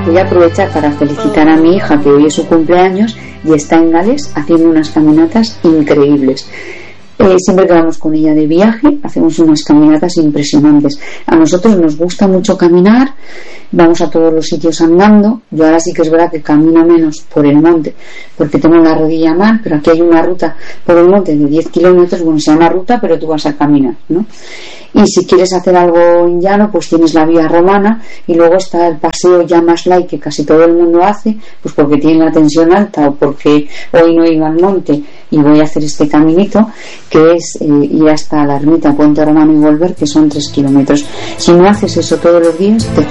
voy a aprovechar para felicitar a mi hija, que hoy es su cumpleaños y está en Gales haciendo unas caminatas increíbles. Siempre que vamos con ella de viaje hacemos unas caminatas impresionantes. A nosotros nos gusta mucho caminar, vamos a todos los sitios andando. Yo ahora sí que es verdad que camino menos por el monte porque tengo la rodilla mal, pero aquí hay una ruta por el monte de 10 kilómetros, bueno, se llama ruta, pero tú vas a caminar, ¿no? Y si quieres hacer algo en llano, pues tienes la vía romana y luego está el paseo ya más light que casi todo el mundo hace, pues porque tiene la tensión alta o porque hoy no iba al monte y voy a hacer este caminito, que es ir hasta la ermita Puente Romano y volver, que son 3 kilómetros. Si no haces eso todos los días, te